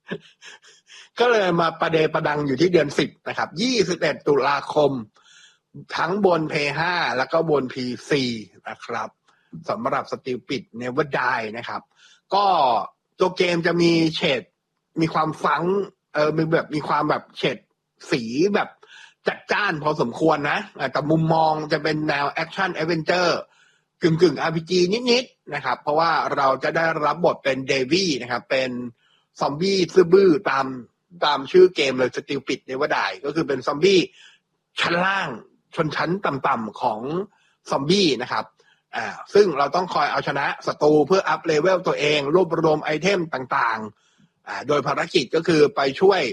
ก็เลยมาประเดประดังอยู่ที่เดือน10นะครับ21ตุลาคมทั้งบน PS5 แล้วก็บน PC นะครับสำหรับ Stupid Never Die นะครับก็ตัวเกมจะมีเฉดมีความฟังมีความแบบเฉดสีแบบจัดจ้านพอสมควรนะแต่มุมมองจะเป็นแนวแอคชั่นแอดเวนเจอร์กึ่ง RPG นิดๆนะครับเพราะว่าเราจะได้รับบทเป็นเดวี่นะครับเป็นซอมบี้ซื่อตามชื่อเกมเลย Stupid Never Die ก็คือเป็นซอมบี้ชั้นล่างชนชั้นต่ำๆของซอมบี้นะครับซึ่งเราต้องคอยเอาชนะศัตรูเพื่ออัพเลเวลตัวเองรวบรวมไอเทมต่างๆโดยภารกิจก็คือไปช่วย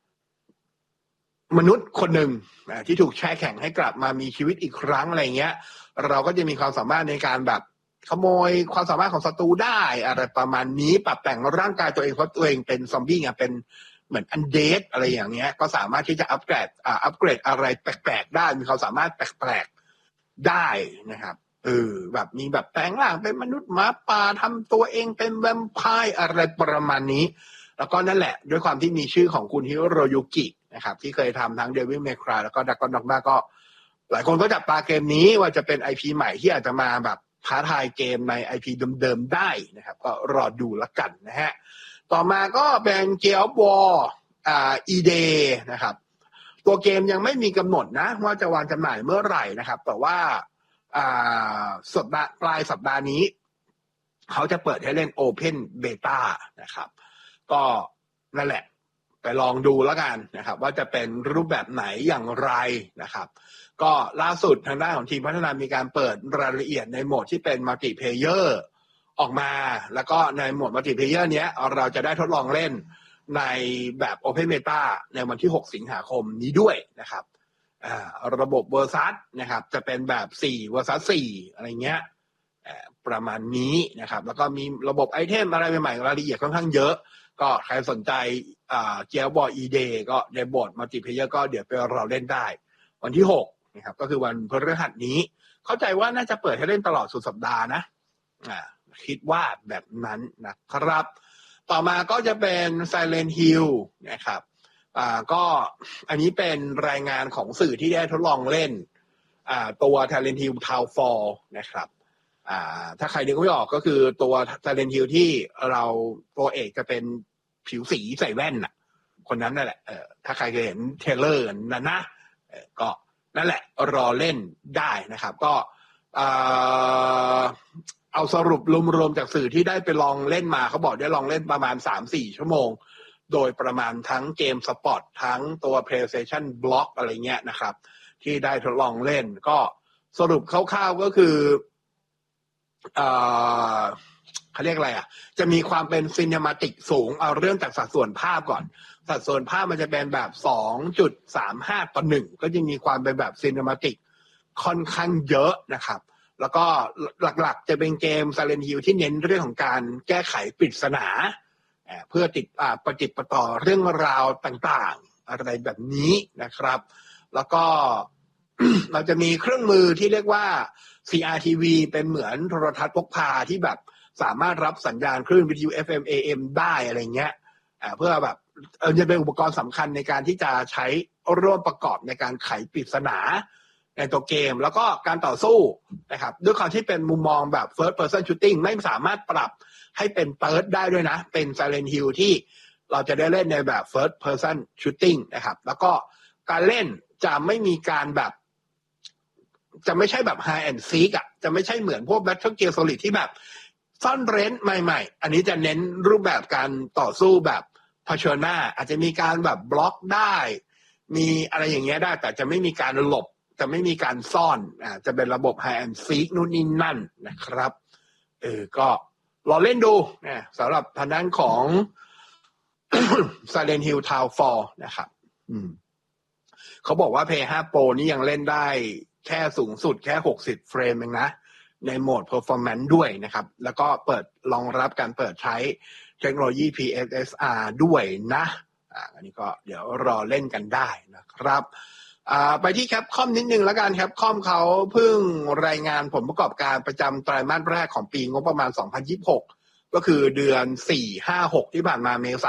มนุษย์คนหนึ่งที่ถูกแช่แข็งให้กลับมามีชีวิตอีกครั้งอะไรเงี้ยเราก็จะมีความสามารถในการแบบขโมยความสามารถของศัตรูได้อะไรประมาณนี้ปรับแต่งร่างกายตัวเองเพราะตัวเองเป็นซอมบี้ไงเป็นเหมือนอันเดดอะไรอย่างเงี้ยก็สามารถที่จะอัปเกรดอะไรแปลกๆได้มีความสามารถแปลกๆได้นะครับแบบมีแบบแปลงร่างเป็นมนุษย์หมาป่าทำตัวเองเป็นแวมไพร์อะไรประมาณนี้แล้วก็นั่นแหละด้วยความที่มีชื่อของคุณฮิโรยุกินะครับที่เคยทำทั้ง Devil May Cry แล้วก็ Dragon Dogma ก็หลายคนก็จับตาเกมนี้ว่าจะเป็น IP ใหม่ที่อาจจะมาแบบท้าทายเกมใน IP เดิมๆได้นะครับก็รอดูละกันนะฮะต่อมาก็เป็น Gears of War E-Day นะครับตัวเกมยังไม่มีกำหนดนะว่าจะวางจำหน่ายเมื่อไหร่นะครับแต่ว่าปลายสัปดาห์นี้เขาจะเปิดให้เล่น Open Beta นะครับก็นั่นแหละไปลองดูแล้วกันนะครับว่าจะเป็นรูปแบบไหนอย่างไรนะครับก็ล่าสุดทางด้านของทีมพัฒนามีการเปิดรายละเอียดในโหมดที่เป็นมัลติเพลเยอร์ออกมาแล้วก็ในโหมดมัลติเพลเยอร์เนี้ยเราจะได้ทดลองเล่นในแบบ Open Beta ในวันที่6สิงหาคมนี้ด้วยนะครับระบบเวอร์ซัสนะครับจะเป็นแบบ4เวอร์ซัส4อะไรเงี้ยประมาณนี้นะครับแล้วก็มีระบบไอเทมอะไรใหม่ๆรายละเอียดค่อนข้างเยอะก็ใครสนใจGears of War E-Day ก็ในโหมดมัลติเพลเยอร์ก็เดี๋ยวไปเราเล่นได้วันที่6นะครับก็คือวันพฤหัสนี้เข้าใจว่าน่าจะเปิดให้เล่นตลอดสุดสัปดาห์นะคิดว่าแบบนั้นนะครับต่อมาก็จะเป็น Silent Hill นะครับก็อันนี้เป็นรายงานของสื่อที่ได้ทดลองเล่นตัว Silent Hill Townfall นะครับถ้าใครนึกไม่ออกก็คือตัว Silent Hill ที่เราตัวเอกจะเป็นผิวสีใส่แว่นน่ะคนนั้นนั่นแหละถ้าใครเคยเห็นเทรลเลอร์นั่นนะก็นั่นแหละรอเล่นได้นะครับก็เอาสรุปรวมๆจากสื่อที่ได้ไปลองเล่นมาเขาบอกได้ลองเล่นประมาณ 3-4 ชั่วโมงโดยประมาณทั้งเกมสปอร์ตทั้งตัว PlayStation Block อะไรเงี้ยนะครับที่ได้ทดลองเล่นก็สรุปคร่าวๆก็คือเขาเรียกอะไรจะมีความเป็นซินิมาติกสูงเอาเรื่องจากสัดส่วนภาพก่อนสัดส่วนภาพมันจะเป็นแบบ 2.35:1 ก็จะมีความเป็นแบบซินิมาติกค่อนข้างเยอะนะครับแล้วก็หลักๆจะเป็นเกม Silent Hill ที่เน้นเรื่องของการแก้ไขปริศนาเพื่อประติดประต่อเรื่องราวต่างๆอะไรแบบนี้นะครับแล้วก็ เราจะมีเครื่องมือที่เรียกว่า CRTV เป็นเหมือนโทรทัศน์พกพาที่แบบสามารถรับสัญญาณคลื่นวิทยุ FM AM ได้อะไรเงี้ยเพื่อแบบจะเป็นอุปกรณ์สำคัญในการที่จะใช้ร่วมประกอบในการไขปริศนาในตัวเกมแล้วก็การต่อสู้นะครับด้วยความที่เป็นมุมมองแบบ first person shooting ไม่สามารถปรับให้เป็น third ได้ด้วยนะเป็น Silent Hill ที่เราจะได้เล่นในแบบ first person shooting นะครับแล้วก็การเล่นจะไม่มีการแบบจะไม่ใช่แบบ hide and seek จะไม่ใช่เหมือนพวก Battle Gear Solid ที่แบบซ่อนเร้นใหม่ๆอันนี้จะเน้นรูปแบบการต่อสู้แบบเผชิญหน้าอาจจะมีการแบบบล็อกได้มีอะไรอย่างเงี้ยได้แต่จะไม่มีการหลบจะไม่มีการซ่อนจะเป็นระบบ hide and seek นู่นนี่นั่นนะครับก็รอเล่นดูนะสำหรับทางด้านของ Silent Hill Townfall นะครับเขาบอกว่า PS5 Pro นี่ยังเล่นได้แค่สูงสุดแค่60เฟรมเองนะในโหมด performance ด้วยนะครับแล้วก็เปิดรองรับการเปิดใช้เทคโนโลยี PSSR ด้วยนะอันนี้ก็เดี๋ยวรอเล่นกันได้นะครับไปที่แคปคอมนิดนึงแล้วกันแคปคอมเขาเพิ่งรายงานผลประกอบการประจำไตรมาสแรกของปีงบประมาณ2026ก็คือเดือน4-5-6ที่ผ่านมาเมษา